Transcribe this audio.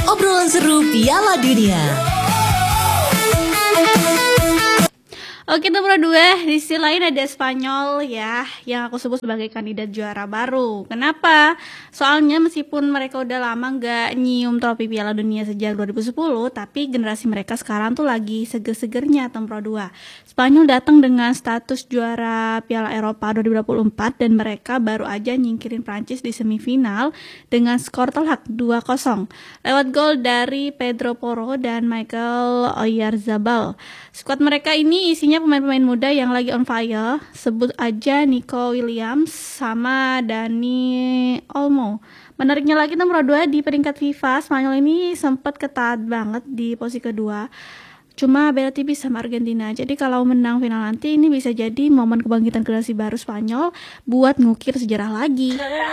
obrolan seru Piala Dunia. Oke, nomor 2, di sisi lain ada Spanyol ya, yang aku sebut sebagai kandidat juara baru. Kenapa? Soalnya meskipun mereka udah lama nggak nyium trofi Piala Dunia sejak 2010, tapi generasi mereka sekarang tuh lagi seger-segernya nomor 2. Spanyol datang dengan status juara Piala Eropa 2024 dan mereka baru aja nyingkirin Prancis di semifinal dengan skor telak 2-0 lewat gol dari Pedro Porro dan Michael Oyarzabal. Skuad mereka ini isinya pemain-pemain muda yang lagi on fire. Sebut aja Nico Williams sama Dani Olmo. Menariknya lagi nomor 2 di peringkat FIFA, Spanyol ini sempat ketat banget di posisi kedua. Cuma beda tipis sama Argentina. Jadi kalau menang final nanti ini bisa jadi momen kebangkitan generasi baru Spanyol buat ngukir sejarah lagi.